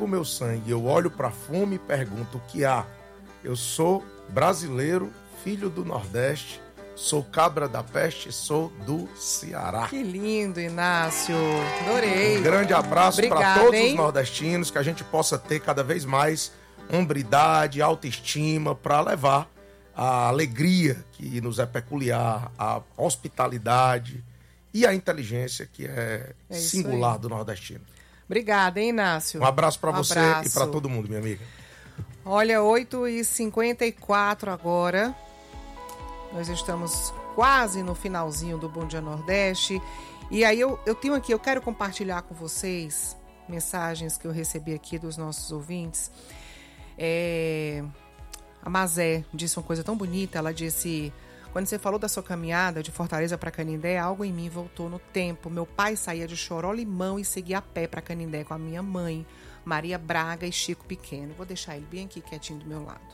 o meu sangue, eu olho para a fome e pergunto o que há. Eu sou brasileiro, filho do Nordeste, sou cabra da peste, sou do Ceará. Que lindo, Inácio. Adorei. Um grande abraço para Obrigada, todos hein? os nordestinos, que a gente possa ter cada vez mais hombridade, autoestima para levar a alegria que nos é peculiar, a hospitalidade e a inteligência que é singular do nordestino. Obrigada, hein, Inácio? Um abraço para você abraço. e para todo mundo, minha amiga. Olha, 8h54 agora. Nós estamos quase no finalzinho do Bom Dia Nordeste. E aí eu tenho aqui, eu quero compartilhar com vocês mensagens que eu recebi aqui dos nossos ouvintes. A Mazé disse uma coisa tão bonita. Ela disse: quando você falou da sua caminhada de Fortaleza para Canindé, algo em mim voltou no tempo. Meu pai saía de Chorolimão e seguia a pé para Canindé com a minha mãe, Maria Braga e Chico Pequeno. Vou deixar ele bem aqui quietinho do meu lado.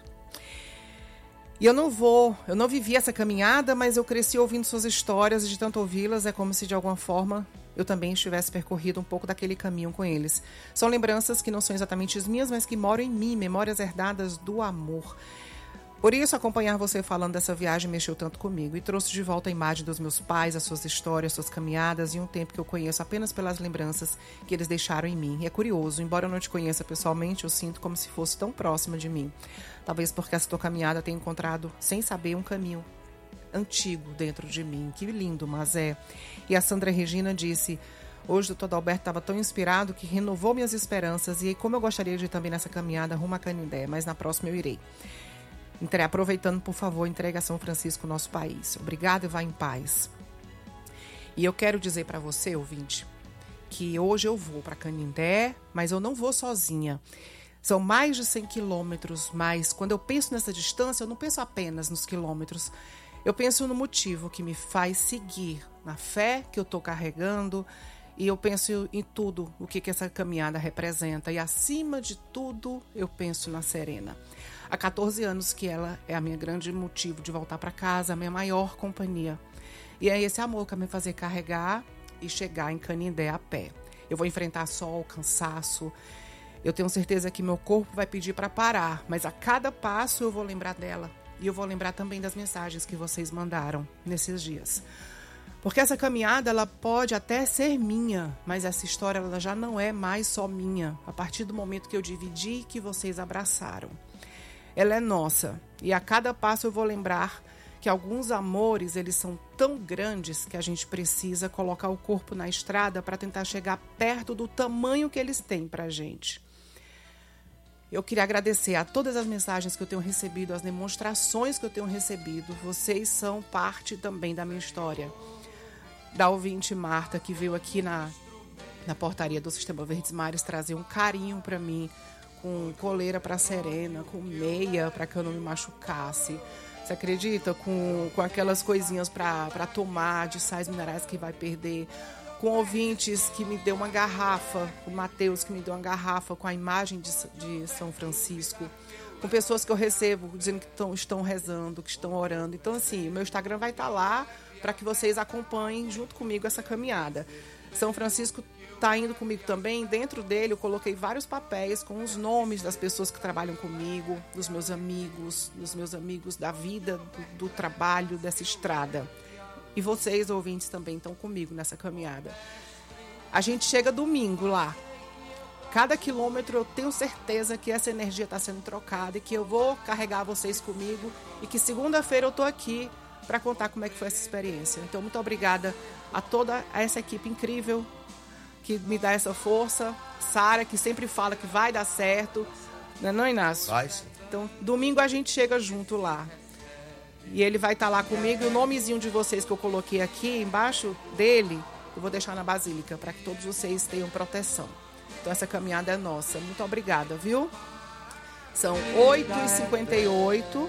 E eu não vivi essa caminhada, mas eu cresci ouvindo suas histórias e de tanto ouvi-las é como se de alguma forma eu também estivesse percorrido um pouco daquele caminho com eles. São lembranças que não são exatamente as minhas, mas que moram em mim, memórias herdadas do amor. Por isso, acompanhar você falando dessa viagem mexeu tanto comigo e trouxe de volta a imagem dos meus pais, as suas histórias, suas caminhadas e um tempo que eu conheço apenas pelas lembranças que eles deixaram em mim. E é curioso, embora eu não te conheça pessoalmente, eu sinto como se fosse tão próxima de mim. Talvez porque essa tua caminhada tenha encontrado, sem saber, um caminho antigo dentro de mim. Que lindo, mas é. E a Sandra Regina disse: hoje o Dr. Adalberto estava tão inspirado que renovou minhas esperanças e como eu gostaria de ir também nessa caminhada rumo a Canindé, mas na próxima eu irei. Aproveitando, por favor, entregue a São Francisco, nosso país. Obrigada e vá em paz. E eu quero dizer para você, ouvinte, que hoje eu vou para Canindé, mas eu não vou sozinha. São mais de 100 quilômetros, mas quando eu penso nessa distância, eu não penso apenas nos quilômetros. Eu penso no motivo que me faz seguir, na fé que eu estou carregando, e eu penso em tudo o que essa caminhada representa. E, acima de tudo, eu penso na Serena. Há 14 anos que ela é a minha grande motivo de voltar para casa, a minha maior companhia. E é esse amor que vai me fazer carregar e chegar em Canindé a pé. Eu vou enfrentar sol, cansaço. Eu tenho certeza que meu corpo vai pedir para parar, mas a cada passo eu vou lembrar dela. E eu vou lembrar também das mensagens que vocês mandaram nesses dias. Porque essa caminhada, ela pode até ser minha, mas essa história ela já não é mais só minha, a partir do momento que eu dividi e que vocês abraçaram. Ela é nossa, e a cada passo eu vou lembrar que alguns amores, eles são tão grandes que a gente precisa colocar o corpo na estrada para tentar chegar perto do tamanho que eles têm pra gente. Eu queria agradecer a todas as mensagens que eu tenho recebido, as demonstrações que eu tenho recebido. Vocês são parte também da minha história. Da ouvinte Marta, que veio aqui na portaria do Sistema Verdes Mares trazer um carinho para mim, com coleira para Serena, com meia para que eu não me machucasse. Você acredita? Com aquelas coisinhas para tomar de sais minerais que vai perder. Com ouvintes que me deu uma garrafa, o Matheus que me deu uma garrafa com a imagem de São Francisco. Com pessoas que eu recebo dizendo que estão rezando, que estão orando. Então, assim, o meu Instagram vai estar lá para que vocês acompanhem junto comigo essa caminhada. São Francisco está indo comigo também. Dentro dele eu coloquei vários papéis com os nomes das pessoas que trabalham comigo, dos meus amigos da vida, do trabalho, dessa estrada. E vocês, ouvintes, também estão comigo nessa caminhada. A gente chega domingo lá. Cada quilômetro eu tenho certeza que essa energia está sendo trocada e que eu vou carregar vocês comigo e que segunda-feira eu estou aqui para contar como é que foi essa experiência. Então, muito obrigada a toda essa equipe incrível que me dá essa força. Sara, que sempre fala que vai dar certo. Não é, Inácio? Vai sim. Então, domingo a gente chega junto lá. E ele vai estar lá comigo. E o nomezinho de vocês que eu coloquei aqui embaixo dele, eu vou deixar na Basílica para que todos vocês tenham proteção. Então, essa caminhada é nossa. Muito obrigada, viu? São 8h58.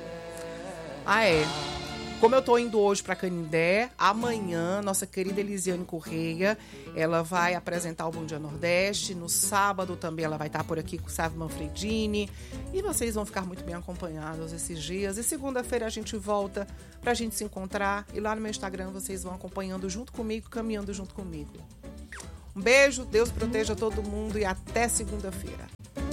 Como eu estou indo hoje para Canindé, amanhã, nossa querida Elisiane Correia, ela vai apresentar o Bom Dia Nordeste. No sábado também ela vai estar por aqui com o Sávio Manfredini. E vocês vão ficar muito bem acompanhados esses dias. E segunda-feira a gente volta para a gente se encontrar. E lá no meu Instagram vocês vão acompanhando junto comigo, caminhando junto comigo. Um beijo, Deus proteja todo mundo e até segunda-feira.